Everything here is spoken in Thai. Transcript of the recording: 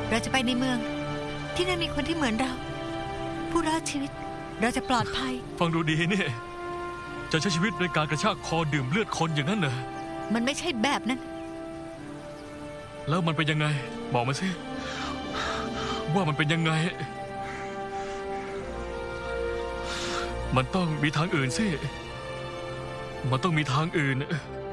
เราจะไปในเมืองที่นั่นมีคนที่เหมือนเราผู้รอดชีวิตเราจะปลอดภัยฟังดูดีนี่จะใช้ชีวิตในการกระชากคอดื่มเลือดคนอย่างนั้นเหรอมันไม่ใช่แบบนั้นแล้วมันเป็นยังไงบอกมาสิว่ามันเป็นยังไงมันต้องมีทางอื่นสิมันต้องมีทางอื่น